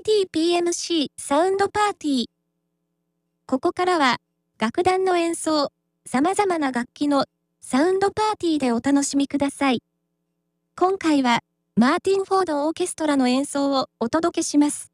MITPMC サウンドパーティー。ここからは、楽団の演奏、様々な楽器のサウンドパーティーでお楽しみください。今回は、マーティン・フォードオーケストラの演奏をお届けします。